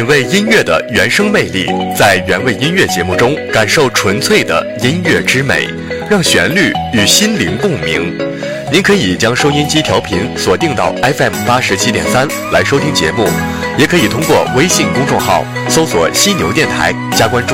品味音乐的原声魅力，在原味音乐节目中感受纯粹的音乐之美，让旋律与心灵共鸣。您可以将收音机调频锁定到 FM87.3来收听节目，也可以通过微信公众号搜索犀牛电台加关注。